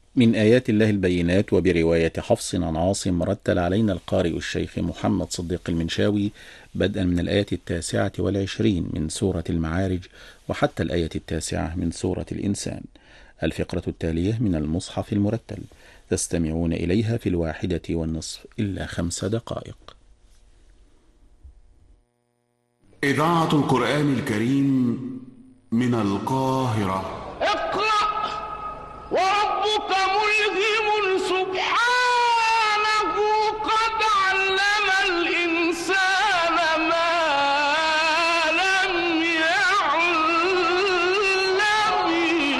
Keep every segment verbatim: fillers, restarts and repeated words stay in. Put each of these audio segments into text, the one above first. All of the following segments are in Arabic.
من آيات الله البينات. وبرواية حفص عن عاصم رتل علينا القارئ الشيخ محمد صديق المنشاوي بدءا من الآية التاسعة والعشرين من سورة المعارج وحتى الآية التاسعة من سورة الإنسان. الفقرة التالية من المصحف المرتل تستمعون إليها في الواحدة والنصف إلا خمس دقائق. إذاعة القرآن الكريم من القاهرة. اقرأ وربك ملهم سبحانه قد علم الإنسان ما لم يعلم.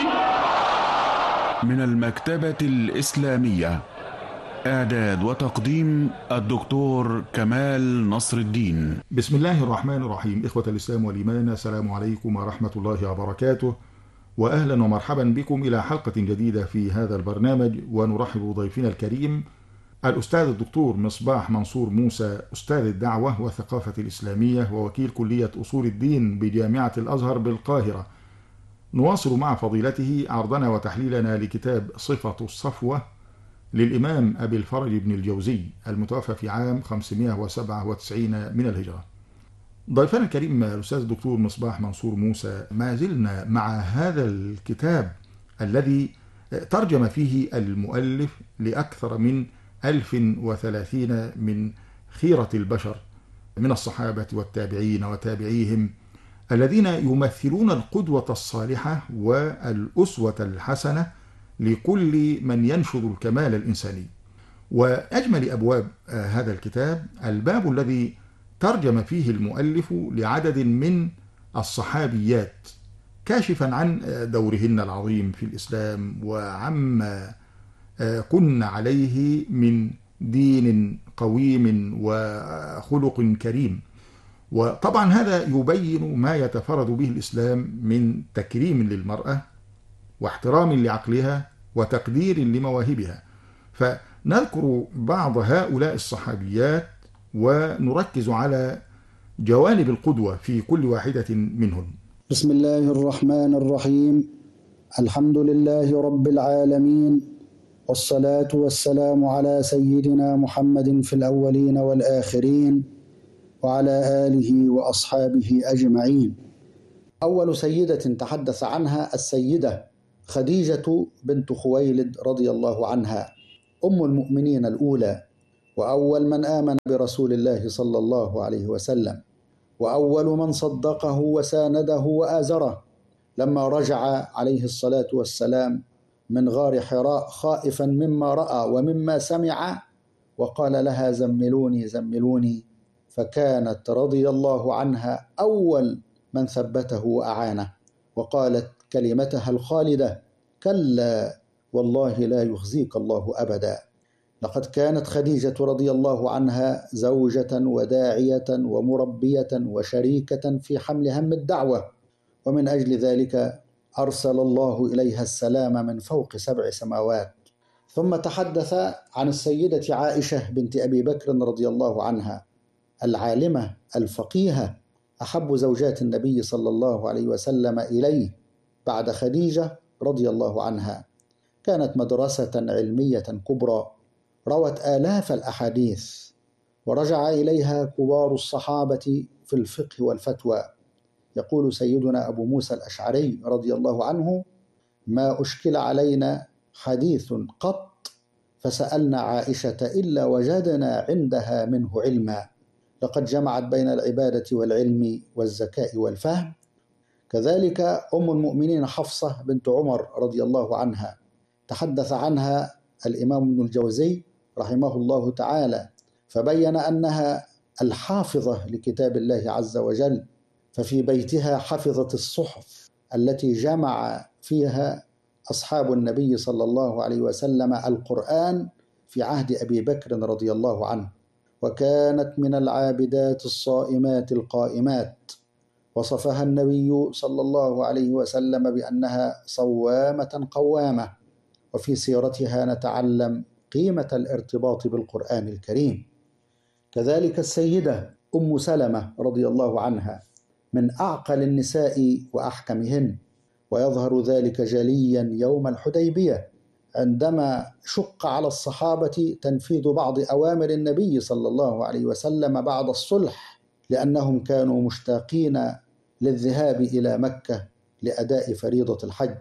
من المكتبة الإسلامية، إعداد وتقديم الدكتور كمال نصر الدين. بسم الله الرحمن الرحيم. إخوة الإسلام والإيمان، السلام عليكم ورحمة الله وبركاته، وأهلا ومرحبا بكم إلى حلقة جديدة في هذا البرنامج. ونرحب بضيفنا الكريم الأستاذ الدكتور مصباح منصور موسى، أستاذ الدعوة والثقافة الإسلامية ووكيل كلية أصول الدين بجامعة الأزهر بالقاهرة. نواصل مع فضيلته عرضنا وتحليلنا لكتاب صفة الصفوة للإمام أبي الفرج بن الجوزي المتوفى في عام خمسمائة وسبعة وتسعين من الهجرة. ضيفنا الكريم الأستاذ الدكتور مصباح منصور موسى، ما زلنا مع هذا الكتاب الذي ترجم فيه المؤلف لأكثر من ألف وثلاثين من خيرة البشر من الصحابة والتابعين وتابعيهم الذين يمثلون القدوة الصالحة والأسوة الحسنة لكل من ينشد الكمال الإنساني. وأجمل أبواب هذا الكتاب الباب الذي ترجم فيه المؤلف لعدد من الصحابيات، كاشفا عن دورهن العظيم في الإسلام وعما كن عليه من دين قويم وخلق كريم. وطبعا هذا يبين ما يتفرد به الإسلام من تكريم للمرأة واحترام لعقلها وتقدير لمواهبها. فنذكر بعض هؤلاء الصحابيات ونركز على جوانب القدوة في كل واحدة منهن. بسم الله الرحمن الرحيم. الحمد لله رب العالمين، والصلاة والسلام على سيدنا محمد في الأولين والآخرين وعلى آله وأصحابه أجمعين. أول سيدة تحدث عنها السيدة خديجة بنت خويلد رضي الله عنها، أم المؤمنين الأولى، وأول من آمن برسول الله صلى الله عليه وسلم، وأول من صدقه وسانده وآزره لما رجع عليه الصلاة والسلام من غار حراء خائفا مما رأى ومما سمع، وقال لها زملوني زملوني، فكانت رضي الله عنها أول من ثبته وأعانه، وقالت كلمتها الخالدة: كلا والله لا يخزيك الله أبدا. لقد كانت خديجة رضي الله عنها زوجة وداعية ومربية وشريكة في حمل هم الدعوة، ومن أجل ذلك أرسل الله إليها السلام من فوق سبع سماوات. ثم تحدث عن السيدة عائشة بنت أبي بكر رضي الله عنها، العالمة الفقيهة، أحب زوجات النبي صلى الله عليه وسلم إليه بعد خديجة رضي الله عنها. كانت مدرسة علمية كبرى، روت آلاف الأحاديث، ورجع إليها كبار الصحابة في الفقه والفتوى. يقول سيدنا أبو موسى الأشعري رضي الله عنه: ما أشكل علينا حديث قط فسألنا عائشة إلا وجدنا عندها منه علما، لقد جمعت بين العبادة والعلم والذكاء والفهم. كذلك أم المؤمنين حفصة بنت عمر رضي الله عنها، تحدث عنها الإمام ابن الجوزي رحمه الله تعالى، فبين أنها الحافظة لكتاب الله عز وجل، ففي بيتها حفظت الصحف التي جمع فيها أصحاب النبي صلى الله عليه وسلم القرآن في عهد أبي بكر رضي الله عنه. وكانت من العابدات الصائمات القائمات، وصفها النبي صلى الله عليه وسلم بأنها صوامة قوامة. وفي سيرتها نتعلم قيمة الارتباط بالقرآن الكريم. كذلك السيدة أم سلمة رضي الله عنها من أعقل النساء وأحكمهن، ويظهر ذلك جليا يوم الحديبية عندما شق على الصحابة تنفيذ بعض أوامر النبي صلى الله عليه وسلم بعد الصلح، لأنهم كانوا مشتاقين للذهاب إلى مكة لأداء فريضة الحج،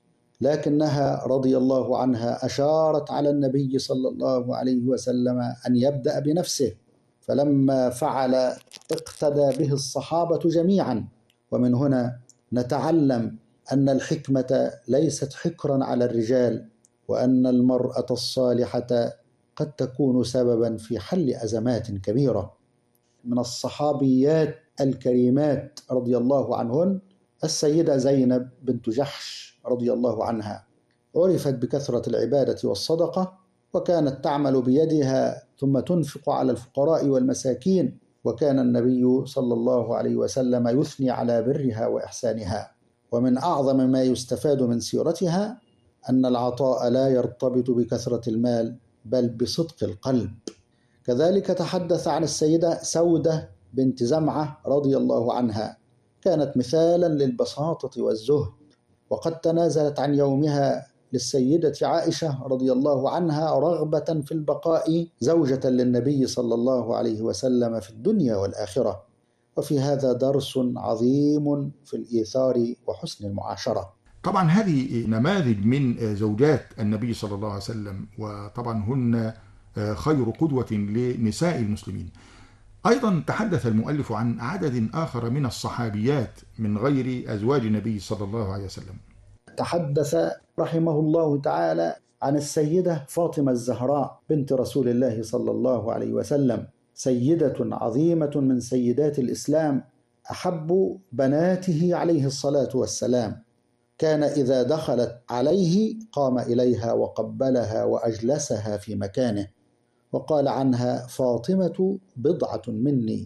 لكنها رضي الله عنها أشارت على النبي صلى الله عليه وسلم أن يبدأ بنفسه، فلما فعل اقتدى به الصحابة جميعا. ومن هنا نتعلم أن الحكمة ليست حكرا على الرجال، وأن المرأة الصالحة قد تكون سببا في حل أزمات كبيرة. من الصحابيات الكريمات رضي الله عنهن السيدة زينب بنت جحش رضي الله عنها، عرفت بكثرة العبادة والصدقة، وكانت تعمل بيدها ثم تنفق على الفقراء والمساكين، وكان النبي صلى الله عليه وسلم يثني على برها وإحسانها. ومن أعظم ما يستفاد من سيرتها أن العطاء لا يرتبط بكثرة المال بل بصدق القلب. كذلك تحدث عن السيدة سودة بنت زمعة رضي الله عنها، كانت مثالا للبساطة والزهد، وقد تنازلت عن يومها للسيدة عائشة رضي الله عنها رغبة في البقاء زوجة للنبي صلى الله عليه وسلم في الدنيا والآخرة. وفي هذا درس عظيم في الإيثار وحسن المعاشرة. طبعا هذه نماذج من زوجات النبي صلى الله عليه وسلم، وطبعا هن خير قدوة لنساء المسلمين. أيضا تحدث المؤلف عن عدد آخر من الصحابيات من غير أزواج النبي صلى الله عليه وسلم. تحدث رحمه الله تعالى عن السيدة فاطمة الزهراء بنت رسول الله صلى الله عليه وسلم، سيدة عظيمة من سيدات الإسلام، أحب بناته عليه الصلاة والسلام. كان إذا دخلت عليه قام إليها وقبلها وأجلسها في مكانه، وقال عنها فاطمة بضعة مني.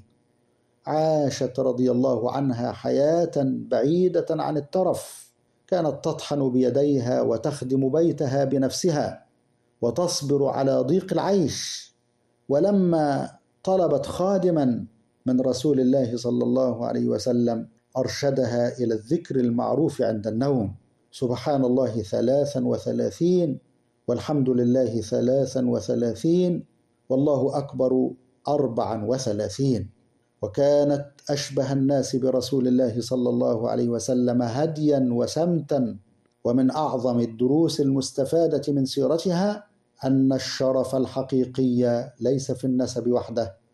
عاشت رضي الله عنها حياة بعيدة عن الترف، كانت تطحن بيديها وتخدم بيتها بنفسها وتصبر على ضيق العيش. ولما طلبت خادما من رسول الله صلى الله عليه وسلم أرشدها إلى الذكر المعروف عند النوم: سبحان الله ثلاثا وثلاثين، والحمد لله ثلاثا وثلاثين، والله أكبر أربعا وثلاثين. وكانت أشبه الناس برسول الله صلى الله عليه وسلم هديا وسمتا. ومن أعظم الدروس المستفادة من سيرتها أن الشرف الحقيقي ليس في النسب وحده،